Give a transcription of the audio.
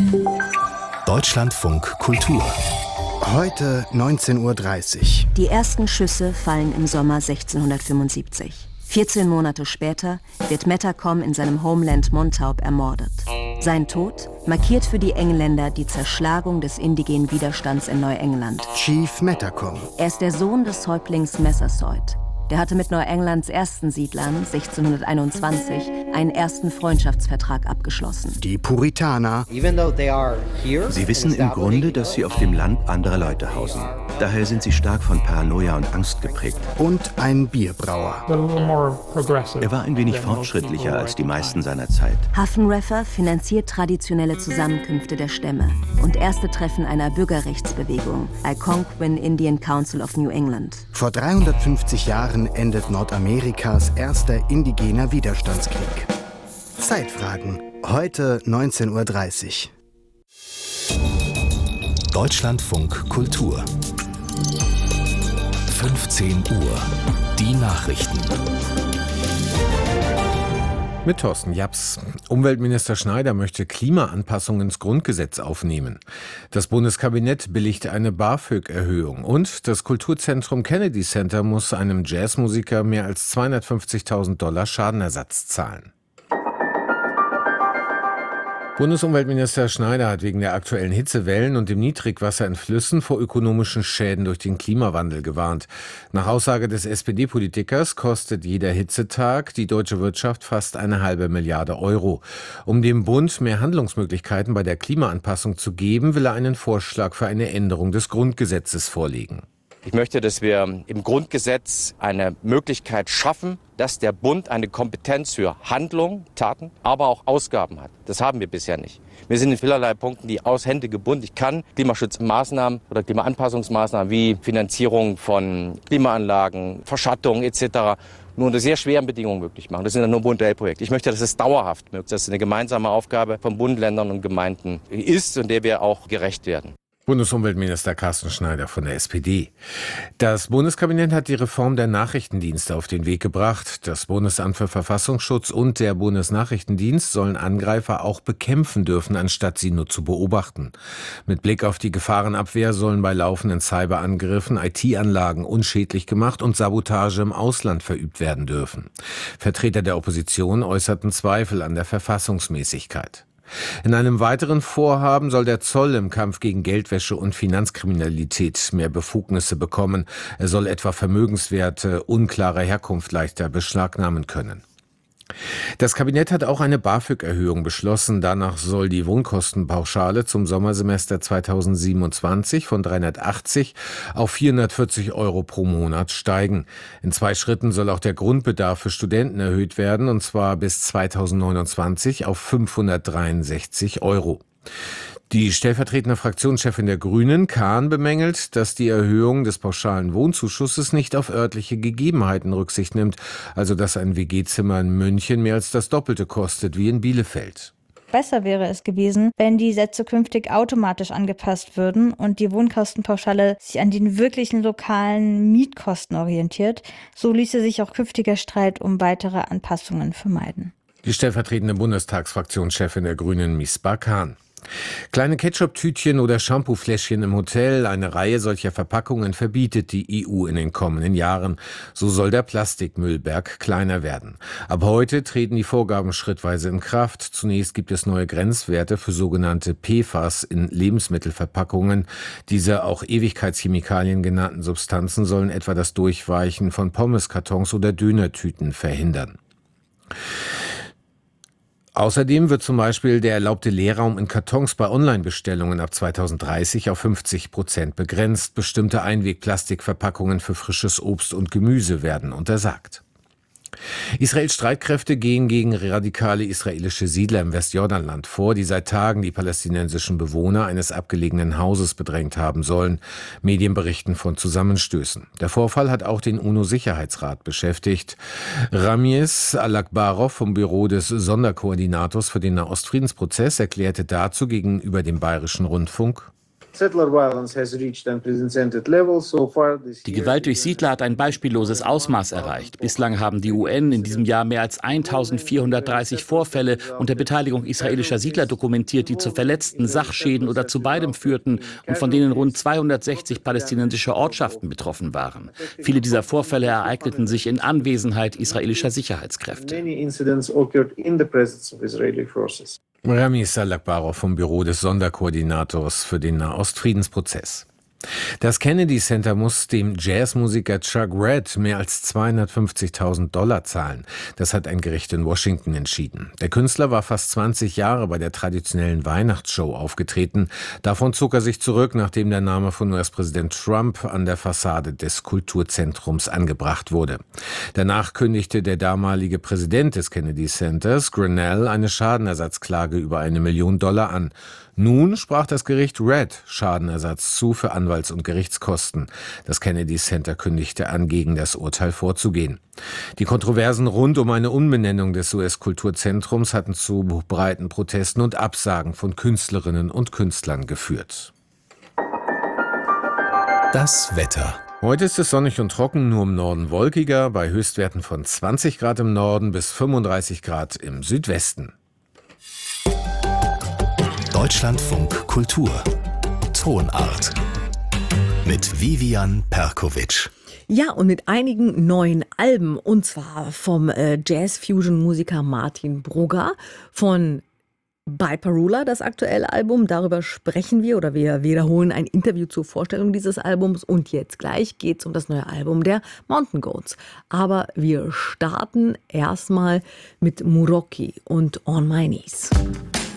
Deutschlandfunk Kultur. Heute 19:30 Uhr. Die ersten Schüsse fallen im Sommer 1675. 14 Monate später wird Metacom in seinem Homeland Montauk ermordet. Sein Tod markiert für die Engländer die Zerschlagung des indigenen Widerstands in Neuengland. Chief Metacom. Er ist der Sohn des Häuptlings Massasoit. Der hatte mit Neuenglands ersten Siedlern 1621 einen ersten Freundschaftsvertrag abgeschlossen. Die Puritaner. Sie wissen im Grunde, dass sie auf dem Land anderer Leute hausen. Daher sind sie stark von Paranoia und Angst geprägt. Und ein Bierbrauer. Er war ein wenig fortschrittlicher als die meisten seiner Zeit. Haffenreffer finanziert traditionelle Zusammenkünfte der Stämme und erste Treffen einer Bürgerrechtsbewegung, Algonquin Indian Council of New England. Vor 350 Jahren endet Nordamerikas erster indigener Widerstandskrieg. Zeitfragen. Heute 19:30 Uhr. Deutschlandfunk Kultur. 15 Uhr. Die Nachrichten. Mit Thorsten Japs. Umweltminister Schneider möchte Klimaanpassungen ins Grundgesetz aufnehmen. Das Bundeskabinett billigt eine BAföG-Erhöhung. Und das Kulturzentrum Kennedy Center muss einem Jazzmusiker mehr als $250.000 Schadenersatz zahlen. Bundesumweltminister Schneider hat wegen der aktuellen Hitzewellen und dem Niedrigwasser in Flüssen vor ökonomischen Schäden durch den Klimawandel gewarnt. Nach Aussage des SPD-Politikers kostet jeder Hitzetag die deutsche Wirtschaft fast 1,5 Milliarde Euro. Um dem Bund mehr Handlungsmöglichkeiten bei der Klimaanpassung zu geben, will er einen Vorschlag für eine Änderung des Grundgesetzes vorlegen. Ich möchte, dass wir im Grundgesetz eine Möglichkeit schaffen, dass der Bund eine Kompetenz für Handlung, Taten, aber auch Ausgaben hat. Das haben wir bisher nicht. Wir sind in vielerlei Punkten die Hände gebunden. Ich kann Klimaschutzmaßnahmen oder Klimaanpassungsmaßnahmen wie Finanzierung von Klimaanlagen, Verschattung etc. nur unter sehr schweren Bedingungen möglich machen. Das sind dann nur Bund-Projekte. Ich möchte, dass es dauerhaft möglich ist, dass es eine gemeinsame Aufgabe von Bund, Ländern und Gemeinden ist und der wir auch gerecht werden. Bundesumweltminister Carsten Schneider von der SPD. Das Bundeskabinett hat die Reform der Nachrichtendienste auf den Weg gebracht. Das Bundesamt für Verfassungsschutz und der Bundesnachrichtendienst sollen Angreifer auch bekämpfen dürfen, anstatt sie nur zu beobachten. Mit Blick auf die Gefahrenabwehr sollen bei laufenden Cyberangriffen IT-Anlagen unschädlich gemacht und Sabotage im Ausland verübt werden dürfen. Vertreter der Opposition äußerten Zweifel an der Verfassungsmäßigkeit. In einem weiteren Vorhaben soll der Zoll im Kampf gegen Geldwäsche und Finanzkriminalität mehr Befugnisse bekommen. Er soll etwa Vermögenswerte unklarer Herkunft leichter beschlagnahmen können. Das Kabinett hat auch eine BAföG-Erhöhung beschlossen. Danach soll die Wohnkostenpauschale zum Sommersemester 2027 von 380 auf 440 Euro pro Monat steigen. In 2 Schritten soll auch der Grundbedarf für Studenten erhöht werden, und zwar bis 2029 auf 563 Euro. Die stellvertretende Fraktionschefin der Grünen, Kahn, bemängelt, dass die Erhöhung des pauschalen Wohnzuschusses nicht auf örtliche Gegebenheiten Rücksicht nimmt, also dass ein WG-Zimmer in München mehr als das Doppelte kostet wie in Bielefeld. Besser wäre es gewesen, wenn die Sätze künftig automatisch angepasst würden und die Wohnkostenpauschale sich an den wirklichen lokalen Mietkosten orientiert. So ließe sich auch künftiger Streit um weitere Anpassungen vermeiden. Die stellvertretende Bundestagsfraktionschefin der Grünen, Misbah Kahn. Kleine Ketchup-Tütchen oder Shampoo-Fläschchen im Hotel, eine Reihe solcher Verpackungen verbietet die EU in den kommenden Jahren. So soll der Plastikmüllberg kleiner werden. Ab heute treten die Vorgaben schrittweise in Kraft. Zunächst gibt es neue Grenzwerte für sogenannte PFAS in Lebensmittelverpackungen. Diese auch Ewigkeitschemikalien genannten Substanzen sollen etwa das Durchweichen von Pommeskartons oder Dönertüten verhindern. Außerdem wird zum Beispiel der erlaubte Leerraum in Kartons bei Online-Bestellungen ab 2030 auf 50% begrenzt. Bestimmte Einwegplastikverpackungen für frisches Obst und Gemüse werden untersagt. Israels Streitkräfte gehen gegen radikale israelische Siedler im Westjordanland vor, die seit Tagen die palästinensischen Bewohner eines abgelegenen Hauses bedrängt haben sollen. Medien berichten von Zusammenstößen. Der Vorfall hat auch den UNO-Sicherheitsrat beschäftigt. Ramiz Al-Akbarov vom Büro des Sonderkoordinators für den Nahostfriedensprozess erklärte dazu gegenüber dem Bayerischen Rundfunk: Die Gewalt durch Siedler hat ein beispielloses Ausmaß erreicht. Bislang haben die UN in diesem Jahr mehr als 1430 Vorfälle unter Beteiligung israelischer Siedler dokumentiert, die zu Verletzten, Sachschäden oder zu beidem führten und von denen rund 260 palästinensische Ortschaften betroffen waren. Viele dieser Vorfälle ereigneten sich in Anwesenheit israelischer Sicherheitskräfte. Rami Salakbarov vom Büro des Sonderkoordinators für den Nahostfriedensprozess. Das Kennedy Center muss dem Jazzmusiker Chuck Red mehr als $250.000 zahlen. Das hat ein Gericht in Washington entschieden. Der Künstler war fast 20 Jahre bei der traditionellen Weihnachtsshow aufgetreten. Davon zog er sich zurück, nachdem der Name von US-Präsident Trump an der Fassade des Kulturzentrums angebracht wurde. Danach kündigte der damalige Präsident des Kennedy Centers, Grinnell, eine Schadenersatzklage über $1 Million an. Nun sprach das Gericht Red Schadenersatz zu für Anwalts- und Gerichtskosten. Das Kennedy Center kündigte an, gegen das Urteil vorzugehen. Die Kontroversen rund um eine Umbenennung des US-Kulturzentrums hatten zu breiten Protesten und Absagen von Künstlerinnen und Künstlern geführt. Das Wetter. Heute ist es sonnig und trocken, nur im Norden wolkiger, bei Höchstwerten von 20 Grad im Norden bis 35 Grad im Südwesten. Deutschlandfunk Kultur. Tonart. Mit Vivian Perkovic. Ja, und mit einigen neuen Alben, und zwar vom Jazz-Fusion-Musiker Martin Brugger, von Biparula, das aktuelle Album. Darüber sprechen wir, oder wir wiederholen ein Interview zur Vorstellung dieses Albums. Und jetzt gleich geht es um das neue Album der Mountain Goats. Aber wir starten erstmal mit Muroki und On My Knees.